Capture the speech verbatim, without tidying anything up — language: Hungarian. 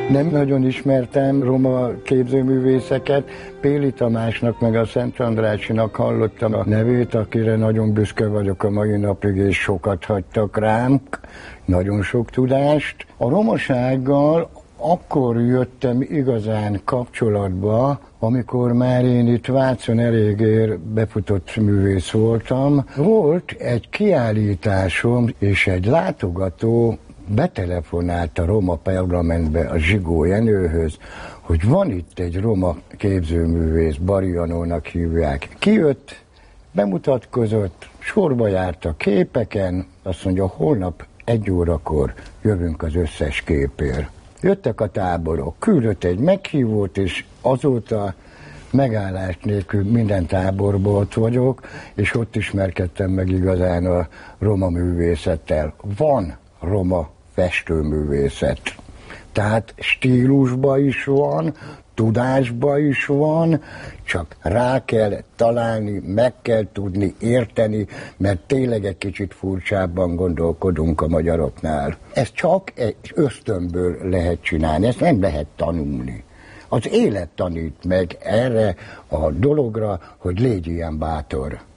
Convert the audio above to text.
Nem nagyon ismertem roma képzőművészeket, Péli Tamásnak meg a Szent Andrássy-nak hallottam a nevét, akire nagyon büszke vagyok a mai napig, és sokat hagytak rám, nagyon sok tudást. A romasággal akkor jöttem igazán kapcsolatba, amikor már én itt Vácon eléggé befutott művész voltam. Volt egy kiállításom, és egy látogató betelefonált a roma parlamentbe a Zsigó Jenőhöz, hogy van itt egy roma képzőművész, Barianónak hívják. Kijött, bemutatkozott, sorba járt a képeken, azt mondja, holnap egy órakor jövünk az összes képért. Jöttek a táborok, küldött egy meghívót, és azóta megállás nélkül minden táborban ott vagyok, és ott ismerkedtem meg igazán a roma művészettel. Van roma festőművészet. Tehát stílusban is van, tudásban is van, csak rá kell találni, meg kell tudni érteni, mert tényleg egy kicsit furcsábban gondolkodunk a magyaroknál. Ez csak egy ösztönből lehet csinálni, ezt nem lehet tanulni. Az élet tanít meg erre a dologra, hogy légy ilyen bátor.